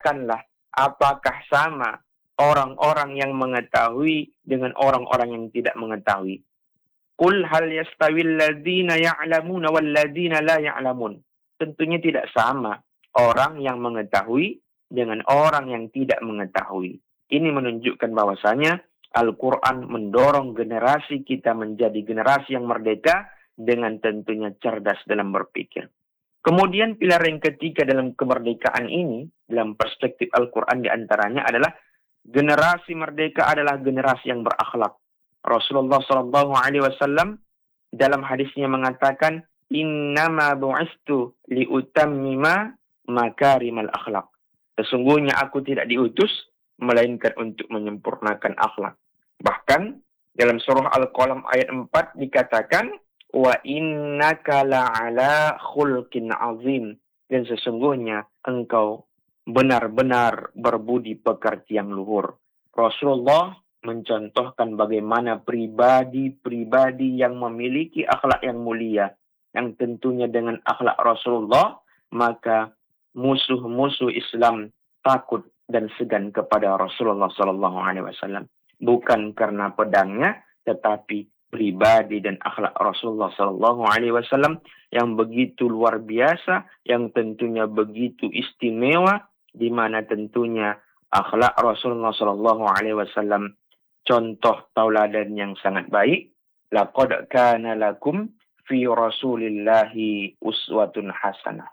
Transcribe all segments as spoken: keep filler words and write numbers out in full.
katakanlah, apakah sama orang-orang yang mengetahui dengan orang-orang yang tidak mengetahui? Qul hal yastawil ladzina ya'lamuna wal ladzina la ya'lamun. Tentunya tidak sama orang yang mengetahui dengan orang yang tidak mengetahui. Ini menunjukkan bahwasanya Al-Quran mendorong generasi kita menjadi generasi yang merdeka dengan tentunya cerdas dalam berpikir. Kemudian pilar yang ketiga dalam kemerdekaan ini, dalam perspektif Al-Quran diantaranya adalah generasi merdeka adalah generasi yang berakhlak. Rasulullah shallallahu alaihi wasallam dalam hadisnya mengatakan, Innama bu'istu liutammima makarimal akhlak. Sesungguhnya aku tidak diutus melainkan untuk menyempurnakan akhlak. Bahkan dalam surah Al-Qalam ayat empat dikatakan, wa innaka la'ala khulqin azim. Dan sesungguhnya engkau benar-benar berbudi pekerti yang luhur. Rasulullah mencontohkan bagaimana pribadi-pribadi yang memiliki akhlak yang mulia, yang tentunya dengan akhlak Rasulullah, maka musuh-musuh Islam takut dan segan kepada Rasulullah sallallahu alaihi wasallam. Bukan karena pedangnya, tetapi pribadi dan akhlak Rasulullah sallallahu alaihi wasallam yang begitu luar biasa, yang tentunya begitu istimewa, di mana tentunya akhlak Rasulullah sallallahu alaihi wasallam contoh tauladan yang sangat baik. Laqad kana lakum fi Rasulillahi uswatun hasanah.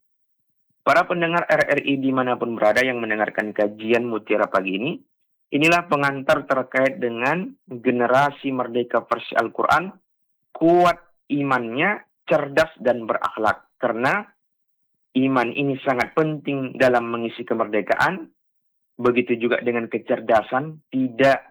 Para pendengar R R I dimanapun berada yang mendengarkan kajian Mutiara pagi ini, inilah pengantar terkait dengan generasi merdeka versi Al-Quran, kuat imannya, cerdas dan berakhlak. Karena iman ini sangat penting dalam mengisi kemerdekaan, begitu juga dengan kecerdasan, tidak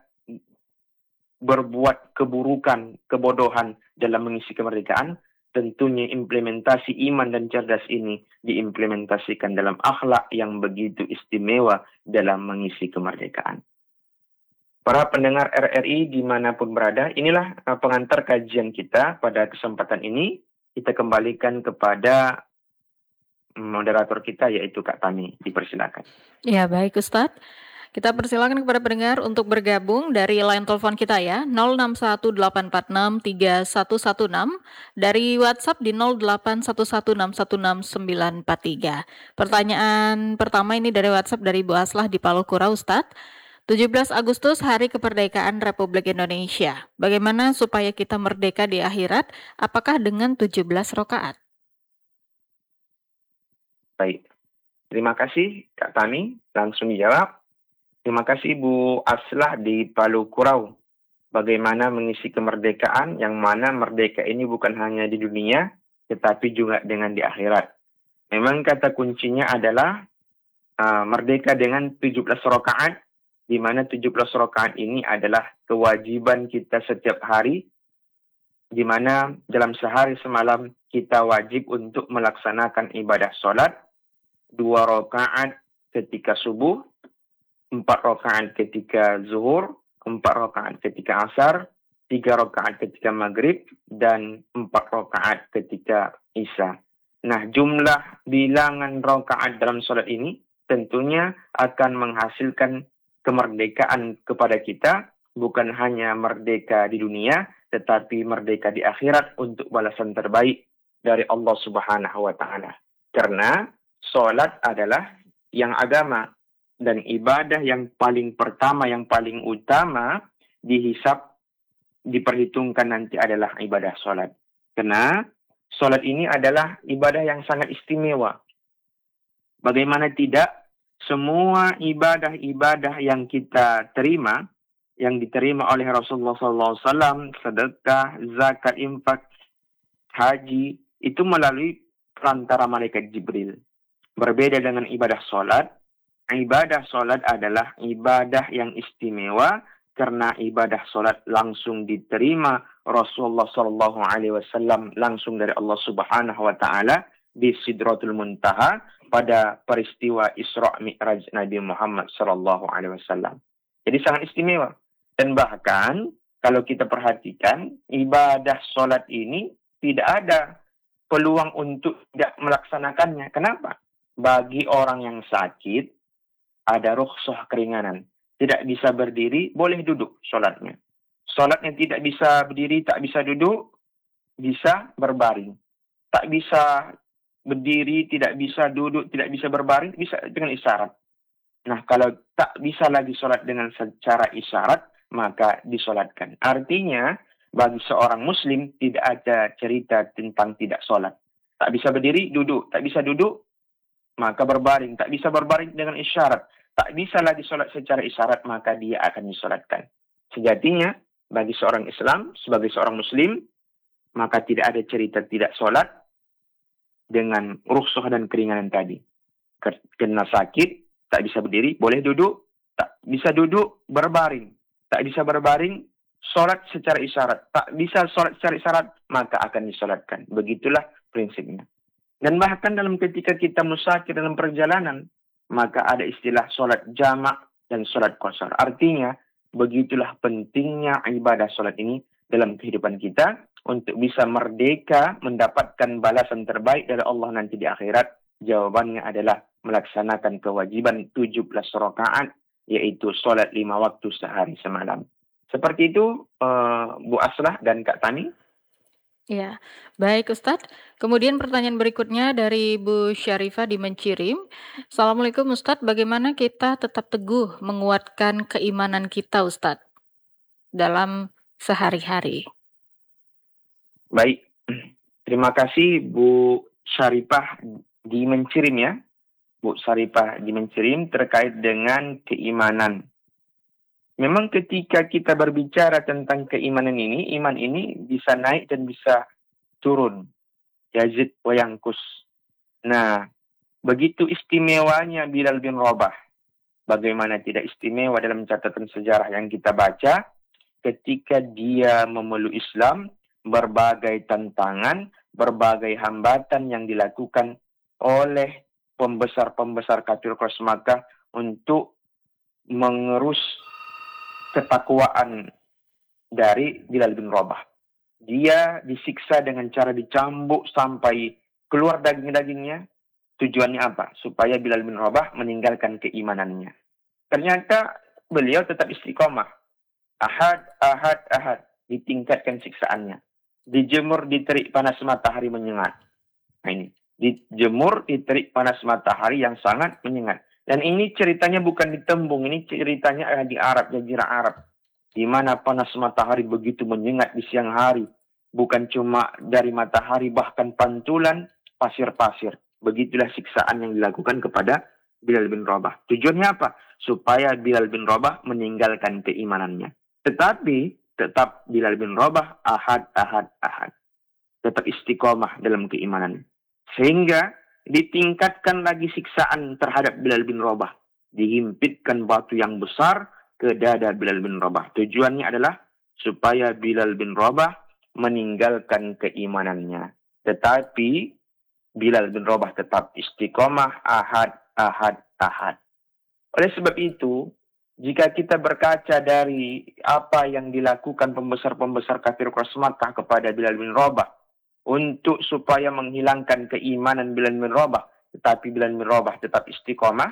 berbuat keburukan, kebodohan dalam mengisi kemerdekaan. Tentunya implementasi iman dan cerdas ini diimplementasikan dalam akhlak yang begitu istimewa dalam mengisi kemerdekaan. Para pendengar R R I dimanapun berada, inilah pengantar kajian kita pada kesempatan ini. Kita kembalikan kepada moderator kita, yaitu Kak Tami. Dipersilakan. Ya, baik Ustadz. Kita persilakan kepada pendengar untuk bergabung dari line telepon kita ya, nol enam satu delapan empat enam tiga satu satu enam, dari WhatsApp di nol delapan satu satu enam satu enam sembilan empat tiga. Pertanyaan pertama ini dari WhatsApp dari Bu Aslah di Palukura, Ustadz. tujuh belas Agustus Hari Kemerdekaan Republik Indonesia. Bagaimana supaya kita merdeka di akhirat? Apakah dengan tujuh belas rakaat? Baik. Terima kasih Kak Tami. Langsung dijawab. Terima kasih Bu Aslah di Palukurau. Bagaimana mengisi kemerdekaan, yang mana merdeka ini bukan hanya di dunia, tetapi juga dengan di akhirat. Memang kata kuncinya adalah uh, merdeka dengan tujuh belas rakaat, di mana tujuh belas rakaat ini adalah kewajiban kita setiap hari, di mana dalam sehari semalam kita wajib untuk melaksanakan ibadah sholat, dua rakaat ketika subuh, empat rakaat ketika zuhur, empat rakaat ketika asar, tiga rakaat ketika maghrib, dan empat rakaat ketika isya. Nah, jumlah bilangan rakaat dalam sholat ini tentunya akan menghasilkan kemerdekaan kepada kita, bukan hanya merdeka di dunia, tetapi merdeka di akhirat untuk balasan terbaik dari Allah Subhanahu wa Ta'ala. Karena sholat adalah yang agama dan ibadah yang paling pertama, yang paling utama dihisab, diperhitungkan nanti adalah ibadah sholat. Karena sholat ini adalah ibadah yang sangat istimewa. Bagaimana tidak, semua ibadah-ibadah yang kita terima, yang diterima oleh Rasulullah shallallahu alaihi wasallam, sedekah, zakat, infak, haji, itu melalui perantara malaikat Jibril. Berbeda dengan ibadah sholat, ibadah sholat adalah ibadah yang istimewa karena ibadah sholat langsung diterima Rasulullah shallallahu alaihi wasallam langsung dari Allah Subhanahu wa Ta'ala di Sidratul Muntaha pada peristiwa Isra Mi'raj Nabi Muhammad shallallahu alaihi wasallam. Jadi sangat istimewa. Dan bahkan kalau kita perhatikan ibadah sholat ini tidak ada peluang untuk tidak melaksanakannya. Kenapa? Bagi orang yang sakit, ada rukhsah keringanan. Tidak bisa berdiri, boleh duduk sholatnya. Sholatnya tidak bisa berdiri, tak bisa duduk, bisa berbaring. Tak bisa berdiri, tidak bisa duduk, tidak bisa berbaring, bisa dengan isyarat. Nah, kalau tak bisa lagi sholat dengan secara isyarat, maka disolatkan. Artinya, bagi seorang muslim tidak ada cerita tentang tidak sholat. Tak bisa berdiri, duduk. Tak bisa duduk, maka berbaring. Tak bisa berbaring dengan isyarat. Tak bisa lagi sholat secara isyarat, maka dia akan disolatkan. Sejatinya, bagi seorang Islam, sebagai seorang muslim, maka tidak ada cerita tidak sholat dengan rukhsah dan keringanan tadi. Kena sakit, tak bisa berdiri, boleh duduk. Tak bisa duduk, berbaring. Tak bisa berbaring, sholat secara isyarat. Tak bisa sholat secara isyarat, maka akan disolatkan. Begitulah prinsipnya. Dan bahkan dalam ketika kita musafir dalam perjalanan, maka ada istilah sholat jamak dan sholat qasar. Artinya, begitulah pentingnya ibadah sholat ini dalam kehidupan kita untuk bisa merdeka mendapatkan balasan terbaik dari Allah nanti di akhirat. Jawabannya adalah melaksanakan kewajiban tujuh belas rakaat, yaitu sholat lima waktu sehari semalam. Seperti itu, uh, Bu Aslah dan Kak Tani. Ya, baik Ustadz. Kemudian pertanyaan berikutnya dari Bu Syarifah di Mencirim. Assalamualaikum Ustadz, bagaimana kita tetap teguh menguatkan keimanan kita Ustadz dalam sehari-hari? Baik, terima kasih Bu Syarifah di Mencirim ya. Bu Syarifah di Mencirim terkait dengan keimanan. Memang ketika kita berbicara tentang keimanan ini, iman ini bisa naik dan bisa turun. Yazid wa yangkus. Nah, begitu istimewanya Bilal bin Rabah. Bagaimana tidak istimewa dalam catatan sejarah yang kita baca, ketika dia memeluk Islam, berbagai tantangan, berbagai hambatan yang dilakukan oleh pembesar-pembesar kafir Quraisy Makkah untuk mengerus ketakwaan dari Bilal bin Rabah. Dia disiksa dengan cara dicambuk sampai keluar daging-dagingnya. Tujuannya apa? Supaya Bilal bin Rabah meninggalkan keimanannya. Ternyata beliau tetap istiqomah. Ahad, ahad, ahad. Ditingkatkan siksaannya. Dijemur di terik panas matahari menyengat. Nah ini. Dijemur di terik panas matahari yang sangat menyengat. Dan ini ceritanya bukan di Tembung, ini ceritanya ada di Arab, Jazirah Arab. Di mana panas matahari begitu menyengat di siang hari. Bukan cuma dari matahari, bahkan pantulan pasir-pasir. Begitulah siksaan yang dilakukan kepada Bilal bin Rabah. Tujuannya apa? Supaya Bilal bin Rabah meninggalkan keimanannya. Tetapi tetap Bilal bin Rabah ahad, ahad, ahad. Tetap istiqomah dalam keimanan. Sehingga ditingkatkan lagi siksaan terhadap Bilal bin Rabah. Dihimpitkan batu yang besar ke dada Bilal bin Rabah. Tujuannya adalah supaya Bilal bin Rabah meninggalkan keimanannya. Tetapi Bilal bin Rabah tetap istiqomah, ahad, ahad, ahad. Oleh sebab itu, jika kita berkaca dari apa yang dilakukan pembesar-pembesar kafir Quraisy Makkah kepada Bilal bin Rabah, untuk supaya menghilangkan keimanan Bilal bin Rabah, tetapi Bilal bin Rabah tetap istiqomah,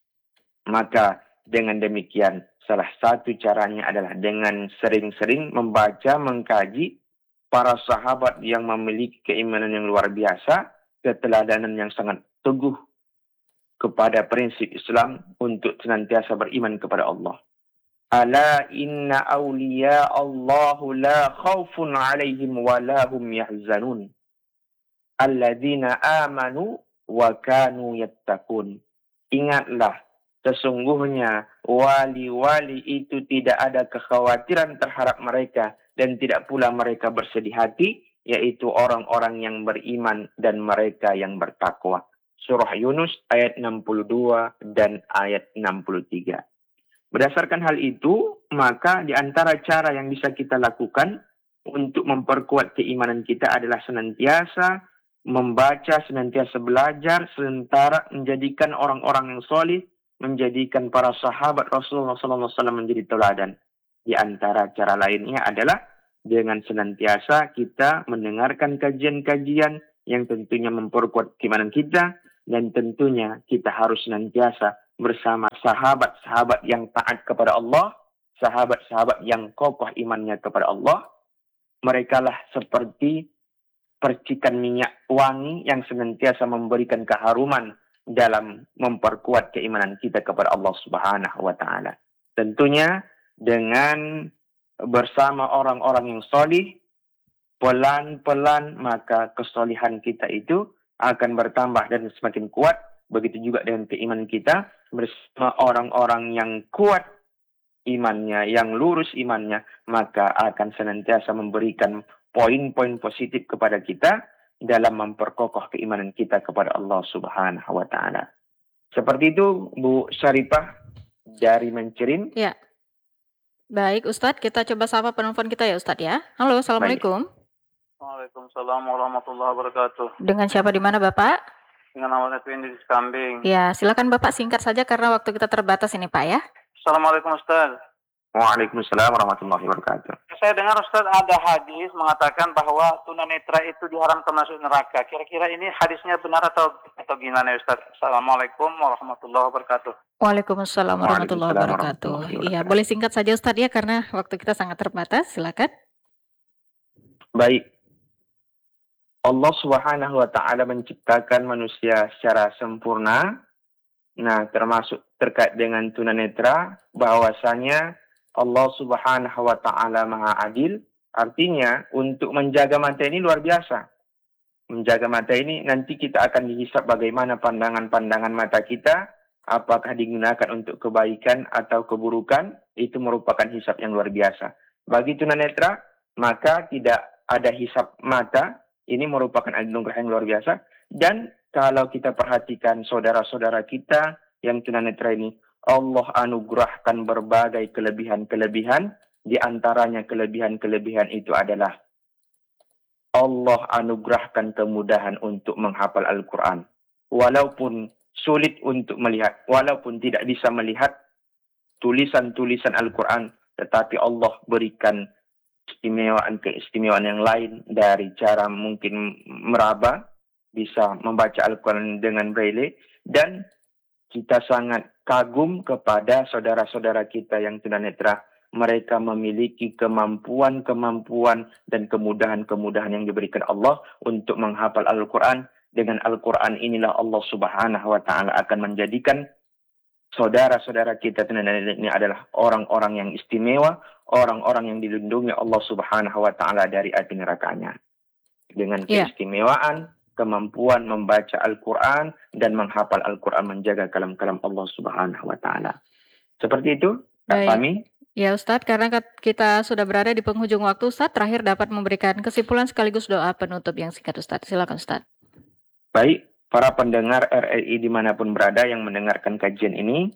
maka dengan demikian salah satu caranya adalah dengan sering-sering membaca, mengkaji para sahabat yang memiliki keimanan yang luar biasa, keteladanan yang sangat teguh kepada prinsip Islam untuk senantiasa beriman kepada Allah. Ala inna awliya Allahu la khawfun alaihim wa la hum yahzanun. Alladzina amanu wa kanu yattaqun. Ingatlah, sesungguhnya wali-wali itu tidak ada kekhawatiran terhadap mereka dan tidak pula mereka bersedih hati, yaitu orang-orang yang beriman dan mereka yang bertakwa. Surah Yunus ayat enam puluh dua dan ayat enam puluh tiga. Berdasarkan hal itu, maka di antara cara yang bisa kita lakukan untuk memperkuat keimanan kita adalah senantiasa membaca, senantiasa belajar, sementara menjadikan orang-orang yang solih, menjadikan para sahabat Rasulullah shallallahu alaihi wasallam menjadi teladan. Di antara cara lainnya adalah dengan senantiasa kita mendengarkan kajian-kajian yang tentunya memperkuat keimanan kita, dan tentunya kita harus senantiasa bersama sahabat-sahabat yang taat kepada Allah, sahabat-sahabat yang kokoh imannya kepada Allah. Merekalah seperti percikan minyak wangi yang senantiasa memberikan keharuman dalam memperkuat keimanan kita kepada Allah Subhanahu wa taala. Tentunya dengan bersama orang-orang yang solih, pelan-pelan maka kesolihan kita itu akan bertambah dan semakin kuat. Begitu juga dengan keimanan kita bersama orang-orang yang kuat imannya, yang lurus imannya, maka akan senantiasa memberikan poin-poin positif kepada kita dalam memperkokoh keimanan kita kepada Allah Subhanahu wa taala. Seperti itu Bu Syarifah dari Mencirin. Ya. Baik Ustadz, kita coba sapa penelpon kita ya Ustadz ya. Halo, Assalamualaikum. Waalaikumsalam warahmatullahi wabarakatuh. Dengan siapa di mana Bapak? Dengan awalnya itu di Kambing. Ya, silakan Bapak singkat saja karena waktu kita terbatas ini Pak ya. Assalamualaikum Ustaz. Waalaikumsalam warahmatullahi wabarakatuh. Saya dengar Ustaz ada hadis mengatakan bahwa tunanetra itu diharamkan masuk neraka. Kira-kira ini hadisnya benar atau atau gimana Ustaz? Assalamualaikum warahmatullahi wabarakatuh. Waalaikumsalam warahmatullahi wabarakatuh. Iya, boleh singkat saja Ustaz ya karena waktu kita sangat terbatas. Silakan. Baik. Allah Subhanahu wa taala menciptakan manusia secara sempurna. Nah, termasuk terkait dengan tunanetra, bahwasanya Allah Subhanahu wa taala Maha Adil. Artinya untuk menjaga mata ini luar biasa. Menjaga mata ini nanti kita akan dihisab bagaimana pandangan-pandangan mata kita, apakah digunakan untuk kebaikan atau keburukan, itu merupakan hisab yang luar biasa. Bagi tunanetra, maka tidak ada hisab mata. Ini merupakan anugerah yang luar biasa. Dan kalau kita perhatikan saudara-saudara kita yang tunanetra ini, Allah anugerahkan berbagai kelebihan-kelebihan. Di antaranya kelebihan-kelebihan itu adalah Allah anugerahkan kemudahan untuk menghafal Al-Quran. Walaupun sulit untuk melihat, walaupun tidak bisa melihat tulisan-tulisan Al-Quran, tetapi Allah berikan keistimewaan-keistimewaan yang lain dari cara mungkin meraba, bisa membaca Al-Quran dengan braille, dan kita sangat kagum kepada saudara-saudara kita yang tunanetra. Mereka memiliki kemampuan-kemampuan dan kemudahan-kemudahan yang diberikan Allah untuk menghafal Al-Quran. Dengan Al-Quran inilah Allah Subhanahu wa taala akan menjadikan saudara-saudara kita tunanetra ini adalah orang-orang yang istimewa, orang-orang yang dilindungi Allah Subhanahu wa taala dari api nerakanya. Dengan keistimewaan, kemampuan membaca Al-Quran dan menghafal Al-Quran, menjaga kalam-kalam Allah Subhanahu wa taala. Seperti itu, Kak Fahmi. Ya Ustadz, karena kita sudah berada di penghujung waktu, Ustadz terakhir dapat memberikan kesimpulan sekaligus doa penutup yang singkat Ustadz. Silakan Ustadz. Baik, para pendengar R R I dimanapun berada yang mendengarkan kajian ini,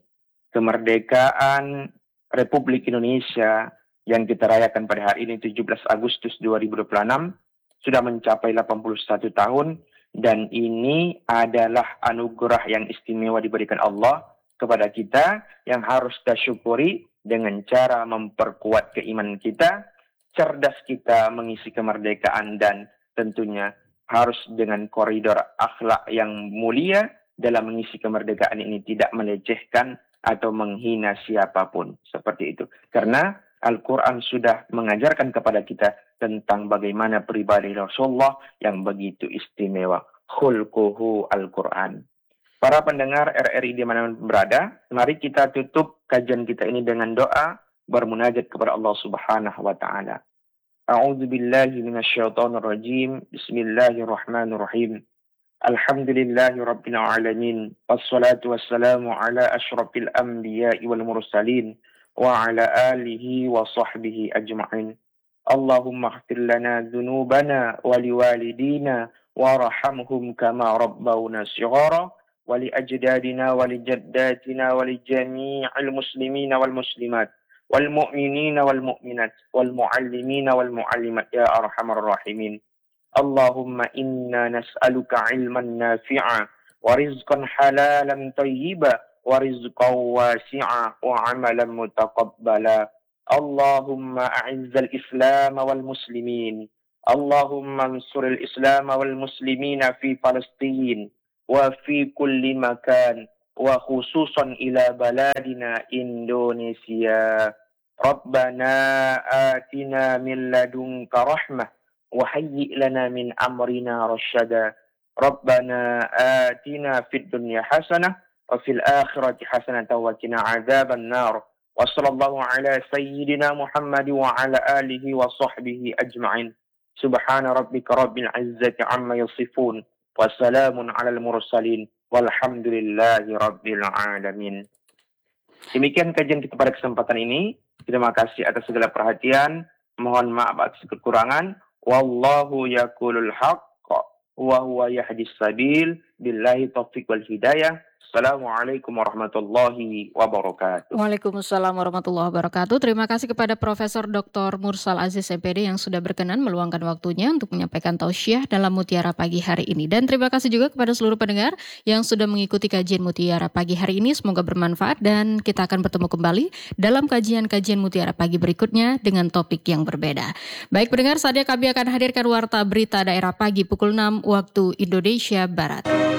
kemerdekaan Republik Indonesia yang kita rayakan pada hari ini tujuh belas Agustus dua ribu dua puluh enam sudah mencapai delapan puluh satu tahun, dan ini adalah anugerah yang istimewa diberikan Allah kepada kita yang harus kita syukuri dengan cara memperkuat keimanan kita, cerdas kita mengisi kemerdekaan, dan tentunya harus dengan koridor akhlak yang mulia dalam mengisi kemerdekaan ini, tidak melecehkan atau menghina siapapun. Seperti itu. Karena Al-Quran sudah mengajarkan kepada kita tentang bagaimana pribadi Rasulullah yang begitu istimewa. Khulquhu Al-Quran. Para pendengar R R I di mana berada, mari kita tutup kajian kita ini dengan doa bermunajat kepada Allah Subhanahu wa taala. A'udzu billahi minasyaitonir rajim. Bismillahirrahmanirrahim. Alhamdulillahi rabbil alamin. Wassalatu wassalamu ala asyrafil anbiya'i wal mursalin wa ala alihi wa sahbihi ajma'in. Allahumma ighfir lana dzunubana wa liwalidina warhamhum kama rabbawna shighara. ولأجدادنا ولجداتنا ولجميع المسلمين والمسلمات والمؤمنين والمؤمنات والمعلمين والمعلمات يا أرحم الراحمين. اللهم إنا نسألك علما نافعا ورزقا حلالا طيبا ورزقا واسعا وعملا متقبلا. اللهم أعز الإسلام والمسلمين. اللهم انصر الإسلام والمسلمين في فلسطين وفي كل مكان wa khususan ila baladina Indonesia. Rabbana atina min ladunka rahmah wa hayyi' lana min amrina rasyada. Rabbana atina fid dunya hasanah wa fil akhirati hasanah wa qina adzaban nar. Wa sallallahu ala sayyidina Muhammad wa ala alihi wa sahbihi ajma'in. Subhana rabbika rabbil izzati amma yasifun. Wassalamun alal mursalin. Walhamdulillahi rabbil alamin. Demikian kajian kita pada kesempatan ini. Terima kasih atas segala perhatian. Mohon maaf atas kekurangan. Wallahu yaqulul haqq wa huwa yahdis sabil. Billahi taufiq wal hidayah. Assalamualaikum warahmatullahi wabarakatuh. Waalaikumsalam warahmatullahi wabarakatuh. Terima kasih kepada Profesor Doktor Mursal Aziz M P D yang sudah berkenan meluangkan waktunya untuk menyampaikan tausiah dalam Mutiara Pagi hari ini. Dan terima kasih juga kepada seluruh pendengar yang sudah mengikuti kajian Mutiara Pagi hari ini. Semoga bermanfaat dan kita akan bertemu kembali dalam kajian-kajian Mutiara Pagi berikutnya dengan topik yang berbeda. Baik pendengar, saatnya kami akan hadirkan Warta Berita Daerah Pagi pukul enam waktu Indonesia Barat.